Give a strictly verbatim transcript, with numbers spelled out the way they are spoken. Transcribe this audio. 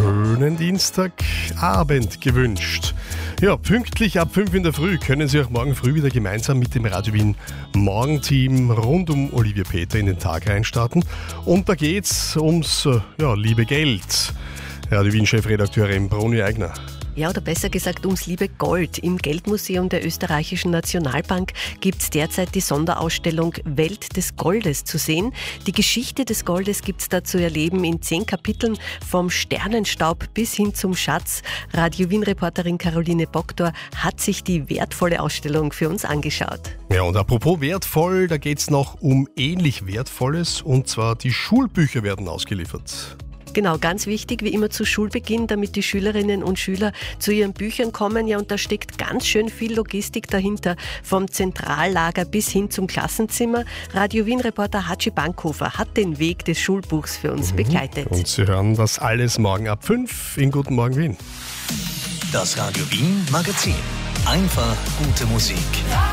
schönen Dienstagabend gewünscht. Ja, pünktlich ab fünf in der Früh können Sie auch morgen früh wieder gemeinsam mit dem Radio Wien Morgenteam rund um Olivia Peter in den Tag reinstarten. Und da geht's ums ja, liebe Geld. Radio Wien Chefredakteurin Bruni Eigner. Ja, oder besser gesagt ums liebe Gold. Im Geldmuseum der Österreichischen Nationalbank gibt es derzeit die Sonderausstellung Welt des Goldes zu sehen. Die Geschichte des Goldes gibt es da zu erleben in zehn Kapiteln, vom Sternenstaub bis hin zum Schatz. Radio Wien-Reporterin Caroline Boktor hat sich die wertvolle Ausstellung für uns angeschaut. Ja, und apropos wertvoll, da geht es noch um ähnlich Wertvolles, und zwar die Schulbücher werden ausgeliefert. Genau, ganz wichtig, wie immer zu Schulbeginn, damit die Schülerinnen und Schüler zu ihren Büchern kommen. Ja, und da steckt ganz schön viel Logistik dahinter, vom Zentrallager bis hin zum Klassenzimmer. Radio Wien-Reporter Hatschi Bankhofer hat den Weg des Schulbuchs für uns mhm. begleitet. Und Sie hören das alles morgen ab fünf in Guten Morgen Wien. Das Radio Wien Magazin. Einfach gute Musik.